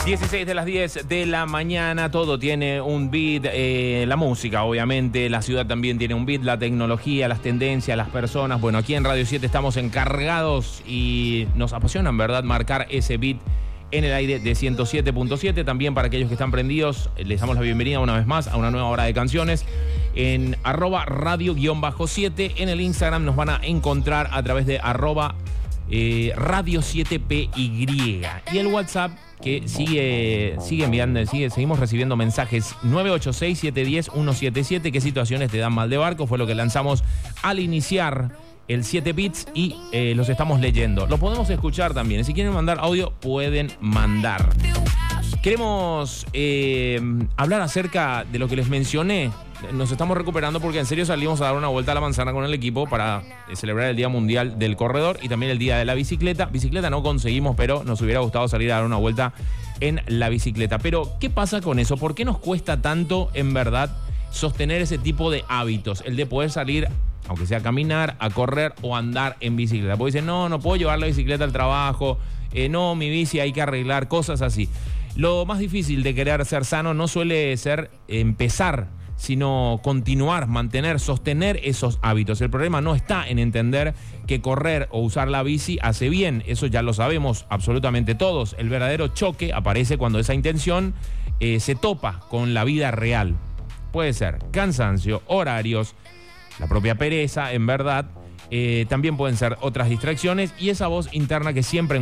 16 de las 10 de la mañana, todo tiene un beat, la música obviamente, la ciudad también tiene un beat, la tecnología, las tendencias, las personas. Bueno, aquí en Radio 7 estamos encargados y nos apasiona en verdad marcar ese beat en el aire de 107.7. También para aquellos que están prendidos, les damos la bienvenida una vez más a una nueva hora de canciones en @radio_7. En el Instagram nos van a encontrar a través de Radio 7PY. Y el WhatsApp que sigue enviando, seguimos recibiendo mensajes 986-710-177. ¿Qué situaciones te dan mal de barco? Fue lo que lanzamos al iniciar el 7 bits y los estamos leyendo. Lo podemos escuchar también. Si quieren mandar audio, pueden mandar. Queremos hablar acerca de lo que les mencioné. Nos estamos recuperando porque en serio salimos a dar una vuelta a la manzana con el equipo para celebrar el Día Mundial del Corredor y también el Día de la Bicicleta. Bicicleta no conseguimos, pero nos hubiera gustado salir a dar una vuelta en la bicicleta. Pero, ¿qué pasa con eso? ¿Por qué nos cuesta tanto, en verdad, sostener ese tipo de hábitos? El de poder salir, aunque sea a caminar, a correr o andar en bicicleta. Porque dicen, no puedo llevar la bicicleta al trabajo, no, mi bici hay que arreglar, cosas así. Lo más difícil de querer ser sano no suele ser empezar, sino continuar, mantener, sostener esos hábitos. El problema no está en entender que correr o usar la bici hace bien, eso ya lo sabemos absolutamente todos. El verdadero choque aparece cuando esa intención se topa con la vida real. Puede ser cansancio, horarios, la propia pereza, en verdad. También pueden ser otras distracciones y esa voz interna que siempre